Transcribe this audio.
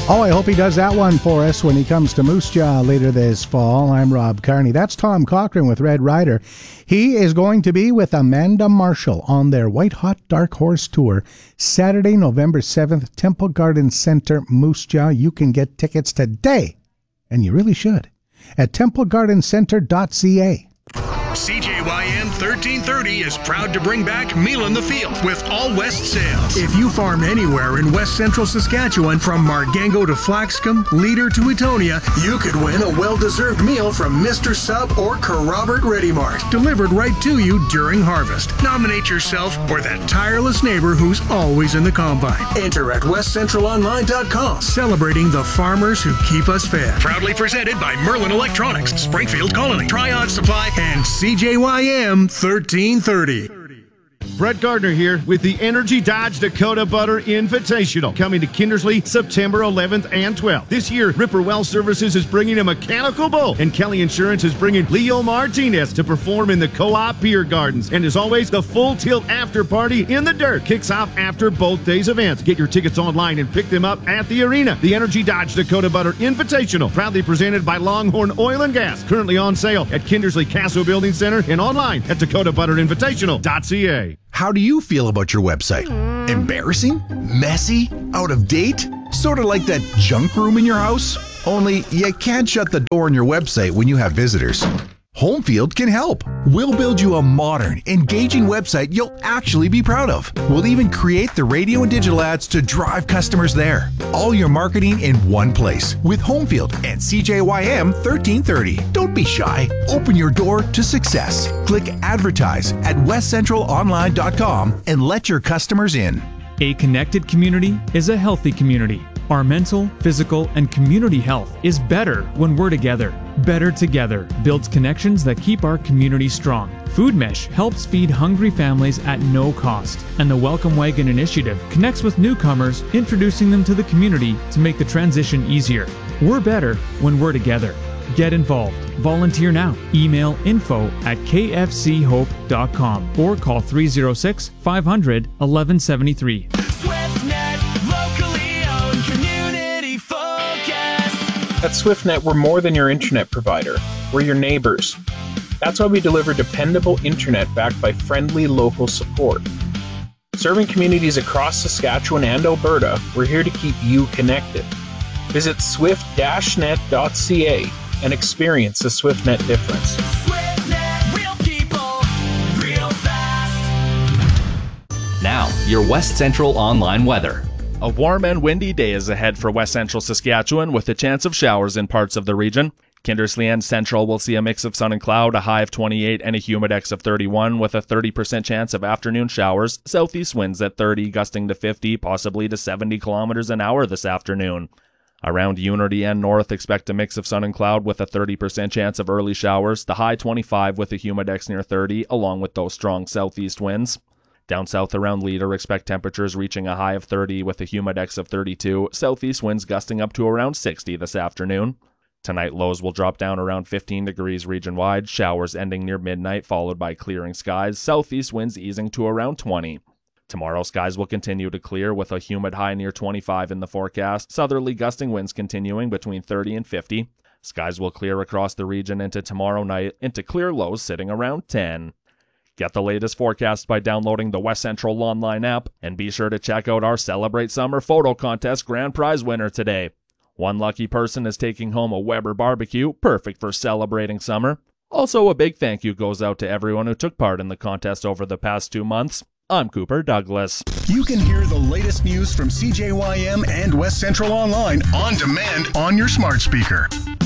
Oh, I hope he does that one for us when he comes to Moose Jaw later this fall. I'm Rob Carney. That's Tom Cochran with Red Rider. He is going to be with Amanda Marshall on their White Hot Dark Horse Tour, Saturday, November 7th, Temple Garden Center, Moose Jaw. You can get tickets today, and you really should, at templegardencenter.ca. CJYM 1330 is proud to bring back Meal in the Field with All West sales. If you farm anywhere in West Central Saskatchewan, from Margango to Flaxcombe, Leader to Etonia, you could win a well-deserved meal from Mr. Sub or Robert Ready Mart, delivered right to you during harvest. Nominate yourself or that tireless neighbor who's always in the combine. Enter at westcentralonline.com, celebrating the farmers who keep us fed. Proudly presented by Merlin Electronics, Springfield Colony, Triad Supply, and CJYM 1330. Brett Gardner here with the Energy Dodge Dakota Butter Invitational, coming to Kindersley September 11th and 12th. This year, Ripper Well Services is bringing a mechanical bull, and Kelly Insurance is bringing Leo Martinez to perform in the Co-op Beer Gardens. And as always, the Full Tilt After Party in the Dirt kicks off after both days' events. Get your tickets online and pick them up at the arena. The Energy Dodge Dakota Butter Invitational, proudly presented by Longhorn Oil and Gas, currently on sale at Kindersley Castle Building Center and online at dakotabutterinvitational.ca. How do you feel about your website? Embarrassing? Messy? Out of date? Sort of like that junk room in your house? Only you can't shut the door on your website when you have visitors. Homefield can help. We'll build you a modern, engaging website you'll actually be proud of. We'll even create the radio and digital ads to drive customers there. All your marketing in one place with Homefield and CJYM 1330. Don't be shy. Open your door to success. Click advertise at westcentralonline.com and let your customers in. A connected community is a healthy community. Our mental, physical, and community health is better when we're together. Better Together builds connections that keep our community strong. Food Mesh helps feed hungry families at no cost. And the Welcome Wagon Initiative connects with newcomers, introducing them to the community to make the transition easier. We're better when we're together. Get involved. Volunteer now. Email info@kfchope.com or call 306-500-1173. At SwiftNet, we're more than your internet provider. We're your neighbors. That's why we deliver dependable internet backed by friendly local support. Serving communities across Saskatchewan and Alberta, we're here to keep you connected. Visit swift-net.ca and experience the SwiftNet difference. SwiftNet, real people, real fast. Now, your West Central online weather. A warm and windy day is ahead for West Central Saskatchewan with a chance of showers in parts of the region. Kindersley and Central will see a mix of sun and cloud, a high of 28 and a humidex of 31 with a 30% chance of afternoon showers. Southeast winds at 30, gusting to 50, possibly to 70 kilometers an hour this afternoon. Around Unity and North, expect a mix of sun and cloud with a 30% chance of early showers, the high 25 with a humidex near 30, along with those strong southeast winds. Down south around Leader, expect temperatures reaching a high of 30 with a humidex of 32, southeast winds gusting up to around 60 this afternoon. Tonight, lows will drop down around 15 degrees region-wide, showers ending near midnight, followed by clearing skies, southeast winds easing to around 20. Tomorrow, skies will continue to clear with a humid high near 25 in the forecast, southerly gusting winds continuing between 30 and 50. Skies will clear across the region into tomorrow night, into clear lows sitting around 10. Get the latest forecast by downloading the West Central online app, and be sure to check out our Celebrate Summer photo contest grand prize winner today. One lucky person is taking home a Weber barbecue, perfect for celebrating summer. Also, a big thank you goes out to everyone who took part in the contest over the past 2 months. I'm Cooper Douglas. You can hear the latest news from CJYM and West Central Online on demand on your smart speaker.